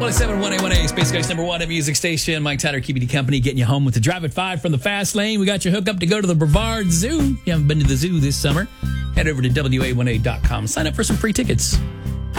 107 1A Space Coast number one at Music Station. Mike Tyler, KBD Company, getting you home with the Drive at 5 from the Fast Lane. We got your hookup to go to the Brevard Zoo. If you haven't been to the zoo this summer, head over to WA1A.com. Sign up for some free tickets.